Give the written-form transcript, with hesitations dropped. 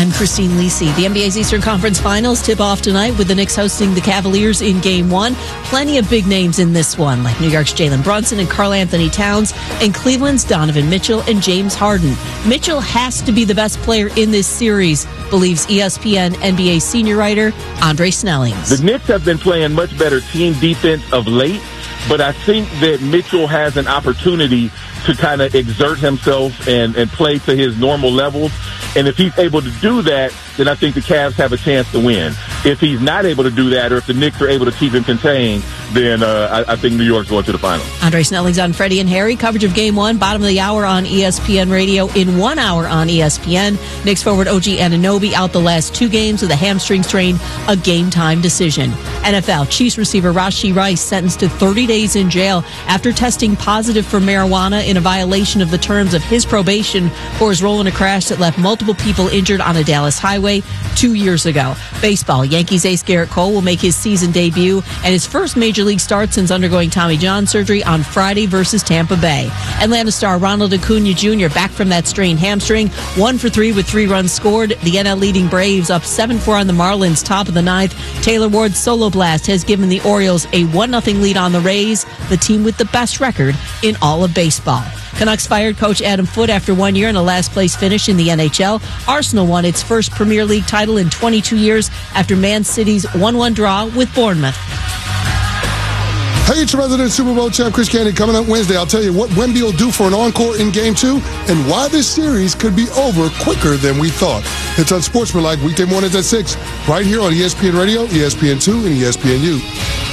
I'm Christine Lisi. The NBA's Eastern Conference Finals tip off tonight with the Knicks hosting the Cavaliers in Game 1. Plenty of big names in this one, like New York's Jalen Brunson and Karl Anthony Towns, and Cleveland's Donovan Mitchell and James Harden. Mitchell has to be the best player in this series, believes ESPN NBA senior writer Andre Snellings. The Knicks have been playing much better team defense of late, but I think that Mitchell has an opportunity to kind of exert himself and play to his normal levels. And if he's able to do that, then I think the Cavs have a chance to win. If he's not able to do that, or if the Knicks are able to keep him contained, then I think New York's going to the final. Andre Snelling's on Freddie and Harry. Coverage of Game 1, bottom of the hour on ESPN Radio, in 1 hour on ESPN. Knicks forward OG Anunoby out the last 2 games with a hamstring strain, a game-time decision. NFL, Chiefs receiver Rashee Rice sentenced to 30 days in jail after testing positive for marijuana in a violation of the terms of his probation for his role in a crash that left multiple people injured on a Dallas highway 2 years ago. Baseball, Yankees ace Garrett Cole will make his season debut and his first major league start since undergoing Tommy John surgery on Friday versus Tampa Bay. Atlanta star Ronald Acuna Jr. back from that strained hamstring, 1 for 3 with 3 runs scored. The NL leading Braves up 7-4 on the Marlins, top of the 9th. Taylor Ward's solo blast has given the Orioles a 1-0 lead on the Rays, the team with the best record in all of baseball. Canucks fired coach Adam Foote after 1 year in a last-place finish in the NHL. Arsenal won its first Premier League title in 22 years after Man City's 1-1 draw with Bournemouth. Hey, it's your resident Super Bowl champ, Chris Candy. Coming up Wednesday, I'll tell you what Wemby will do for an encore in Game 2 and why this series could be over quicker than we thought. It's Unsportsmanlike, weekday mornings at 6, right here on ESPN Radio, ESPN2, and ESPNU.